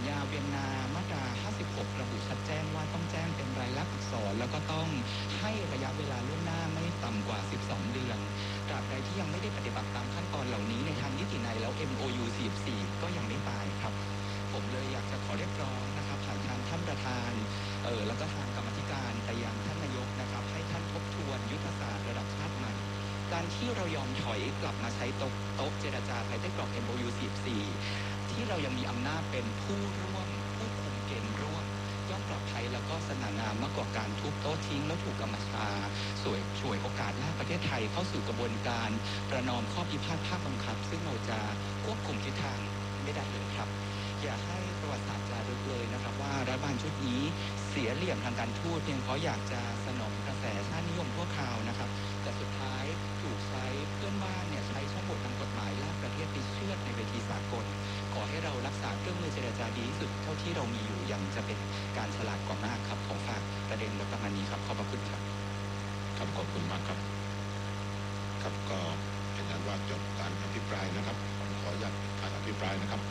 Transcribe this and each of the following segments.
ญาเวียนนามาตรา 56 ระบุชัดแจ้งว่าต้องแจ้งเป็นรายลักษณ์อักษรแล้วก็ต้องให้ระยะเวลาล่วงหน้าไม่ต่ำกว่า 12 เดือนตราบใดที่ยังไม่ได้ปฏิบัติตามขั้นตอนเหล่านี้ในทางนิตินัยแล้ว MOU 44 ก็ยังไม่ตายครับผมเลยอยากจะขอเรียกร้องนะครับผ่านทางท่านประธานแล้วก็ทางกรรมธิการไปยังท่านนายกนะครับให้ท่านทบทวนยุทธศาสตร์ระดับชาติใหม่การที่เรายอมถอยกลับมาใช้โต๊ะเจรจาภายใต้กรอบ MOU 44 ที่เรายังมีอำนาจเป็นผู้ร่วมผู้คุมเกมร่วมย่อมปลอดภัยแล้วก็สง่างามมากกว่าการทุบโต๊ะทิ้งแล้วถูกกำมชาช่วยโอกาสลากประเทศไทยเข้าสู่กระบวนการประนอมข้อพิพาทภาคบังคับซึ่งเราจะควบคุมทิศทางไม่ได้เลยครับอย่าให้ประวัติศาสตร์จารึกเลยนะครับว่ารัฐบาลชุดนี้เสียเหลี่ยมทางการทูตเพียงเพราะอยากจะสนองกระแสชาตินิยมชั่วคราวนะครับแต่สุดท้ายถูกใช้เพื่อนบ้านใช้ช่องโหว่ทางกฎหมายลากประเทศไปเชือดในเวทีสากลขอให้เรารักษาเครื่องมือเจรจาดีที่สุดเท่าที่เรามีอยู่ยังจะเป็นการฉลาดกว่ามากครับขอฝากประเด็นประมาณนี้ครับขอบพระคุณครับครับขอบคุณมากครับครับก็เป็นนั้นว่าจบการอภิปรายนะครับผมขออนุญาตการอภิปรายนะครับ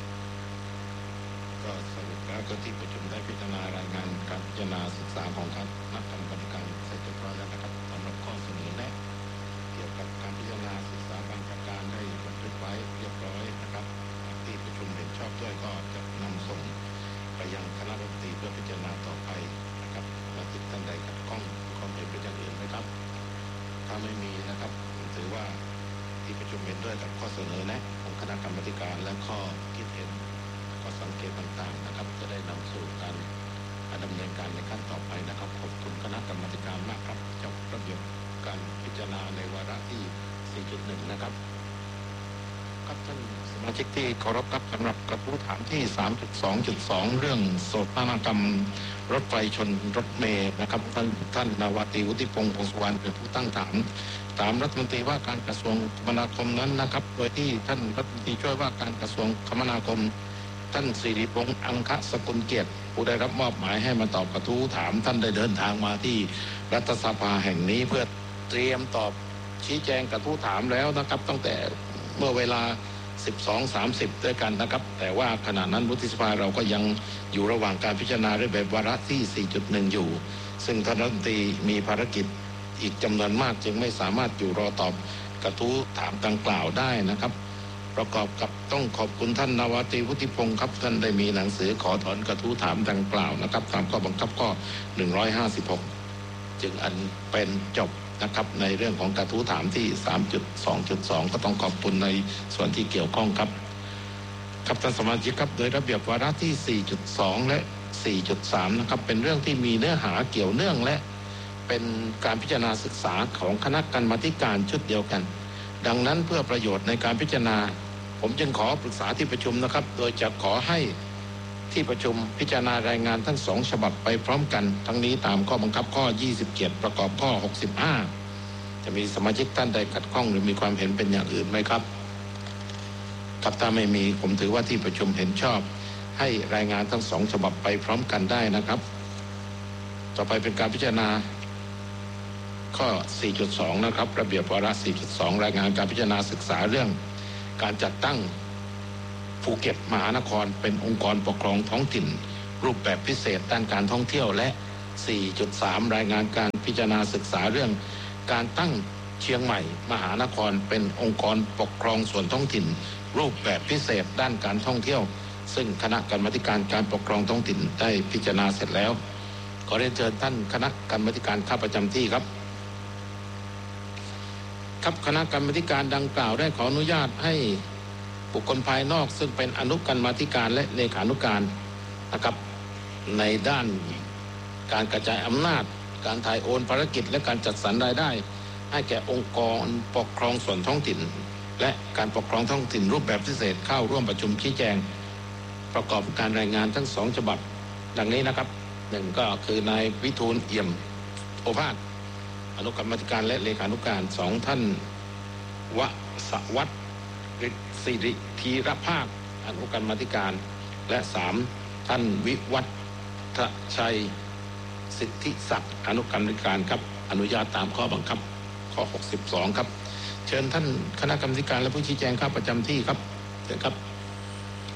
ก็สรุปแล้วก็ที่ประชุมได้พิจารณารายงานการพิจารณาศึกษาของคณะกรรมการเสร็จเรียบร้อยแล้วนะครับสำหรับข้อเสนอแนะเกี่ยวกับการพิจารณาศึกษาบางประการได้บันทึกไว้เรียบร้อยนะครับที่ประชุมเห็นชอบด้วยก็จะนำส่งไปยังคณะรัฐมนตรีเพื่อพิจารณาต่อไปนะครับและติดท่านใดขัดข้องความเห็นเป็นอย่างอื่นไหมครับถ้าไม่มีนะครับถือว่าที่ประชุมเห็นด้วยกับข้อเสนอแนะของคณะกรรมการและข้อคิดเห็นข้อสังเกตต่างๆนะครับจะได้นำสู่การดำเนินการในขั้นต่อไปนะครับขอบคุณคณะกรรมการมากครับจบระเบียบการพิจารณาในวาระที่ 4.1 นะครับครับท่านสมาชิกที่เคารพครับสำหรับกระทู้ถามที่ 3.2.2 เรื่องโศกนาฏกรรมรถไฟชนรถเมล์นะครับท่านนาวาตรีวุฒิพงษ์ พงษ์สุวรรณเป็นผู้ตั้งถามรัฐมนตรีว่าการกระทรวงคมนาคมนั้นนะครับโดยที่ท่านรัฐมนตรีช่วยว่าการกระทรวงคมนาคมท่านสิริพงษ์อังคสกุลเกียรติผู้ได้รับมอบหมายให้มาตอบกระทู้ถามท่านได้เดินทางมาที่รัฐสภาแห่งนี้เพื่อเตรียมตอบชี้แจงกระทู้ถามแล้วนะครับตั้งแต่เมื่อเวลา 12:30 ด้วยกันนะครับแต่ว่าขณะนั้นวุฒิสภาเราก็ยังอยู่ระหว่างการพิจารณาด้วยแบบวาระที่ 4.1 อยู่ซึ่งท่านรัฐมนตรีมีภารกิจอีกจำนวนมากจึงไม่สามารถอยู่รอตอบกระทู้ถามดังกล่าวได้นะครับประกอบกับต้องขอบคุณท่านนาวาตรีวุฒิพงษ์ครับท่านได้มีหนังสือขอถอนกระทู้ถามดังกล่าวนะครับตามข้อบังคับข้อ 156 จึงอันเป็นจบนะครับในเรื่องของกระทู้ถามที่ 3.2.2 ก็ต้องขอบคุณในส่วนที่เกี่ยวข้องครับครับท่านสมาชิกครับโดยระเบียบวาระที่ 4.2 และ 4.3 นะครับเป็นเรื่องที่มีเนื้อหาเกี่ยวเนื่องและเป็นการพิจารณาศึกษาของคณะกรรมาธิการชุดเดียวกันดังนั้นเพื่อประโยชน์ในการพิจารณาผมจึงขอปรึกษาที่ประชุมนะครับโดยจะขอให้ที่ประชุมพิจารณารายงานทั้ง2ฉบับไปพร้อมกันทั้งนี้ตามข้อบังคับข้อ 27 ประกอบข้อ 65จะมีสมาชิกท่านใดขัดข้องหรือมีความเห็นเป็นอย่างอื่นไหมครับครับถ้าไม่มีผมถือว่าที่ประชุมเห็นชอบให้รายงานทั้ง2ฉบับไปพร้อมกันได้นะครับต่อไปเป็นการพิจารณาข้อ 4.2 นะครับระเบียบวาระ 4.2 รายงานการพิจารณาศึกษาเรื่องการจัดตั้งภูเก็ตมหานครเป็นองค์กรปกครองท้องถิ่นรูปแบบพิเศษด้านการท่องเที่ยวและ 4.3 รายงานการพิจารณาศึกษาเรื่องการตั้งเชียงใหม่มหานครเป็นองค์กรปกครองส่วนท้องถิ่นรูปแบบพิเศษด้านการท่องเที่ยวซึ่งคณะกรรมาธิการการปกครองท้องถิ่นได้พิจารณาเสร็จแล้วขอเรียนเชิญท่านคณะกรรมาธิการเข้าประจำที่ครับครับคณะกรรมาธิการดังกล่าวได้ขออนุญาตให้บุคคลภายนอกซึ่งเป็นอนุกรรมาธิการและเลขานุการนะครับในด้านการกระจายอำนาจการถ่ายโอนภารกิจและการจัดสรรรายได้ให้แก่องค์กรปกครองส่วนท้องถิ่นและการปกครองท้องถิ่นรูปแบบพิเศษเข้าร่วมประชุมชี้แจงประกอบการรายงานทั้ง2ฉบับดังนี้นะครับ1ก็คือนายวิทูลเอี่ยมโอภาสอนุกรรมาธิการและเลขานุการ2ท่านววัฒน์สิริธีรภาคอนุกรรมาธิการและ3ท่านวิวัฒน์ชัยสิทธิศักดิ์อนุกรรมาธิการครับอนุญาตตามข้อบังคับข้อ 62 ครับเชิญท่านคณะกรรมาธิการและผู้ชี้แจงเข้าประจำที่ครับเชิญครับ